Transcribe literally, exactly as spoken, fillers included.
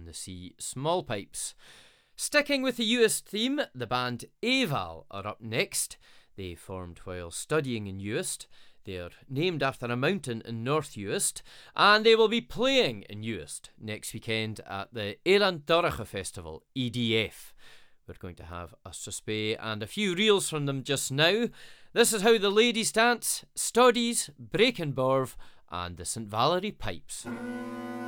the C small pipes. Sticking with the Uist theme, the band Aval are up next. They formed while studying in Uist. They are named after a mountain in North Uist, and they will be playing in Uist next weekend at the Eilean Dórcha Festival, E D F. We're going to have a suspe and a few reels from them just now. This is how the ladies dance, Stoddies, Breaking Borv, and the Saint Valery Pipes.